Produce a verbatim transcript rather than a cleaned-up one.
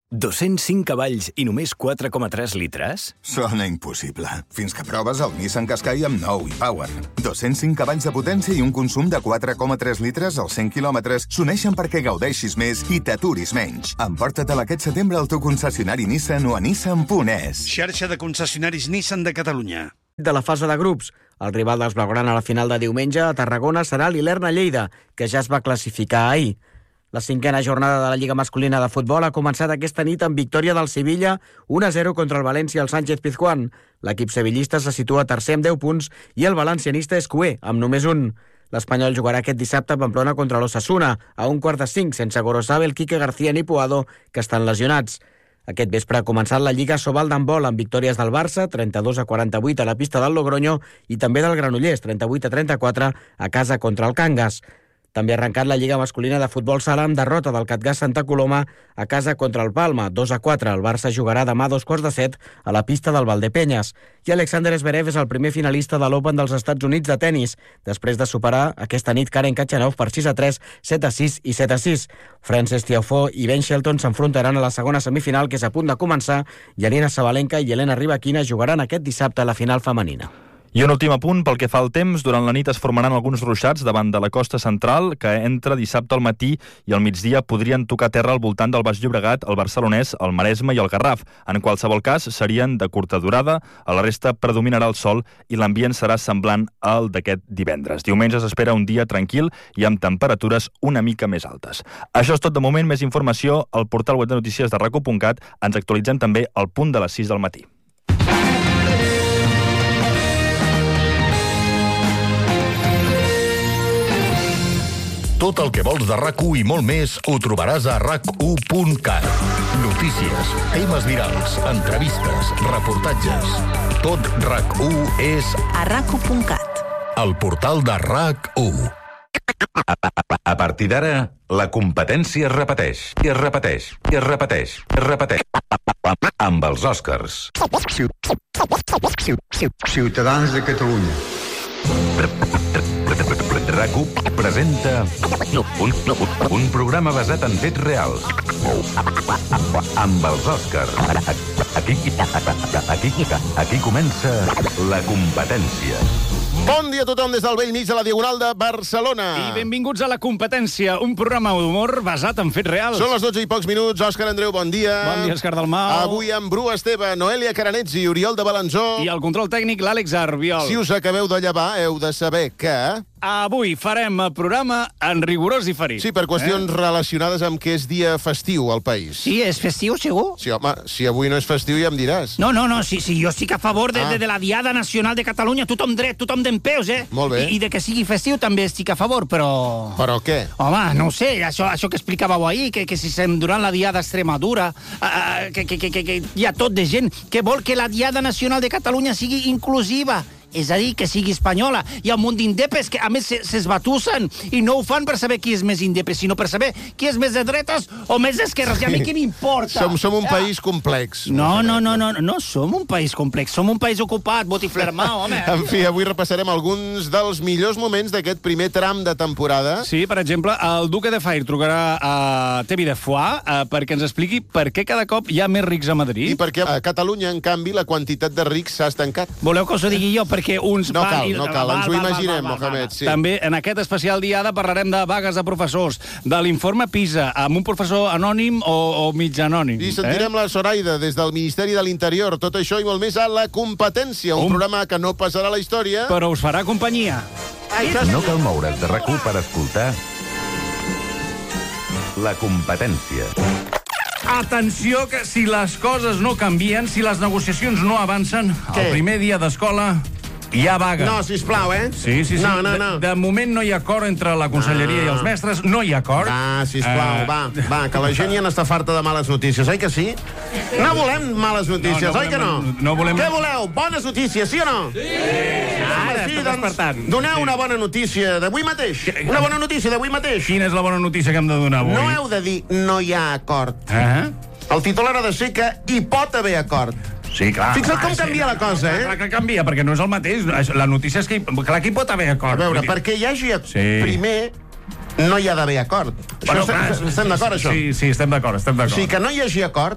dos-cents cinc cavalls i només quatre coma tres litres? Sona impossible. Fins que proves el Nissan Qashqai amb nou e-Power. dos-cents cinc cavalls de potència i un consum de quatre coma tres litres als cent quilòmetres s'uneixen perquè gaudeixis més i t'aturis menys. Emporta-te'l aquest setembre al teu concessionari Nissan o a nissan punt es. Xarxa de concessionaris Nissan de Catalunya. De la fase de grups, el rival dels blaugrana a la final de diumenge a Tarragona serà l'Ilerna Lleida, que ja es va classificar ahir. La cinquena jornada de la Lliga Masculina de Futbol ha començat aquesta nit amb victòria del Sevilla u a zero contra el València al Sánchez Pizjuán. L'equip sevillista se situa tercer amb deu punts i el valencianista és cuer, amb només un. L'Espanyol jugarà aquest dissabte a Pamplona contra l'Osasuna, a un quart de cinc, sense Gorosabel, Quique García ni Puado, que estan lesionats. Aquest vespre ha començat la Lliga Sobal d'handbol amb victòries del Barça, trenta-dos a quaranta-vuit a la pista del Logroño, i també del Granollers, trenta-vuit a trenta-quatre a casa contra el Cangas. També ha arrencat la Lliga Masculina de Futbol Sala amb derrota del Catgàs Santa Coloma a casa contra el Palma, dos a quatre. El Barça jugarà demà a dos quarts de set a la pista del Valdepenyes. I Alexander Zverev és el primer finalista de l'Open dels Estats Units de tennis, després de superar aquesta nit Karen Khachanov per sis a tres, set a sis i set a sis. Frances Tiafoe i Ben Shelton s'enfrontaran a la segona semifinal, que és a punt de començar, i Aryna Sabalenka i Elena Rybakina jugaran aquest dissabte a la final femenina. I un últim apunt, pel que fa al temps, durant la nit es formaran alguns ruixats davant de la costa central que entra dissabte al matí i al migdia podrien tocar terra al voltant del Baix Llobregat, el Barcelonès, el Maresme i el Garraf. En qualsevol cas, serien de curta durada, a la resta predominarà el sol i l'ambient serà semblant al d'aquest divendres. Diumenge s'espera un dia tranquil i amb temperatures una mica més altes. Això és tot de moment, més informació al portal web de notícies de rac u punt cat. Ens actualitzem també al punt de les sis del matí. Tot el que vols de RAC u i molt més ho trobaràs a rac u punt cat. Notícies, temes virals, entrevistes, reportatges. Tot RAC u és a rac u punt cat. El portal de RAC u. A partir d'ara, la competència es repeteix, i es repeteix, i es repeteix, i es repeteix. Amb els Oscars. Ciutadans de Catalunya. RAC u presenta un, un programa basat en fets reals. Amb els Oscars. Aquí, aquí, aquí comença la competència. Bon dia a tothom des del vell mig de la Diagonal de Barcelona. I benvinguts a La Competència, un programa d'humor basat en fets reals. Són les dotze i pocs minuts. Òscar Andreu, bon dia. Bon dia, Òscar Dalmau. Avui amb Bru Esteve, Noelia Caranets i Oriol de Balanzó. I el control tècnic, l'Àlex Arbiol. Si us acabeu de llevar, heu de saber que... Avui farem el programa en rigorós diferit. Sí, per qüestions eh? relacionades amb que és dia festiu al país. Sí, és festiu, segur? Sí, home, si avui no és festiu ja em diràs. No, no, no, sí, sí, jo estic a favor de, ah. de, de la Diada Nacional de Catalunya, tothom dret, tothom dempeus, eh? Molt bé. I, I de que sigui festiu també estic a favor, però... Però què? Home, no ho sé, això, això que explicàveu ahir, que, que si sem durant la Diada Extremadura, uh, que, que, que, que, que hi ha tot de gent que vol que la Diada Nacional de Catalunya sigui inclusiva. És a dir, que sigui espanyola. Hi ha un munt d'indepes que, a més, s'esbatussen i no ho fan per saber qui és més indepe, sinó per saber qui és més de dretes o més d'esquerres. I a mi què m'importa? Som, som un ja. país complex. No, no, no, no, no som un país complex. Som un país ocupat, botiflermau, home. En fi, avui repassarem alguns dels millors moments d'aquest primer tram de temporada. Sí, per exemple, el Duque de Fair trucarà a Tevi de Foix eh, perquè ens expliqui per què cada cop hi ha més rics a Madrid. I perquè a Catalunya, en canvi, la quantitat de rics s'ha estancat. Voleu que us ho digui jo? Perquè uns no van... cal, I... no cal, ens ho imaginem, Mohamed, sí. També en aquest especial Diada parlarem de vagues de professors, de l'informe PISA, amb un professor anònim o, o mig anònim. I sentirem eh? la Zoraida des del Ministeri de l'Interior. Tot això i molt més a La Competència, un, un programa que no passarà a la història, però us farà companyia. No cal moure's de RAC u per escoltar La Competència. Atenció, que si les coses no canvien, si les negociacions no avancen, Què? el primer dia d'escola hi ha vaga. No, sisplau, eh? Sí, sí, sí. No, no, no. De, de moment no hi ha acord entre la conselleria ah. i els mestres, no hi ha acord. Va, sisplau, uh... va, va, que la gent ja n'està farta de males notícies, oi que sí? No volem males notícies, no, no oi que no? No volem... Què voleu? Bones notícies, sí o no? Sí! sí. Ara, sí, doncs, doneu una bona notícia d'avui mateix. Una bona notícia d'avui mateix. Quina és la bona notícia que hem de donar avui? No heu de dir no hi ha acord. Uh -huh. El titular ha de ser que hi pot haver acord. Sí, clar. Fixa't com ah, canvia sí, la cosa, eh? Clar que canvia, perquè no és el mateix. La notícia és que, clar, que hi pot haver acord. A veure, perquè hi hagi acord, sí. primer, no hi ha d'haver acord. Bueno, això, clar, estem estem d'acord, això? Sí, sí, estem d'acord, estem d'acord. O sigui, que no hi hagi acord